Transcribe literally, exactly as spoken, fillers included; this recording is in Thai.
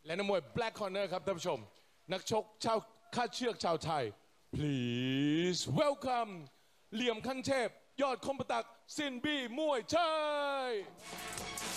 และนักมวย Black Corner ครับท่านผู้ชมนักชกชาวคาดเชือกชาวไทย please welcome เหลี่ยมขั้นเทพยอดคมปตักซินบี้มวยไทย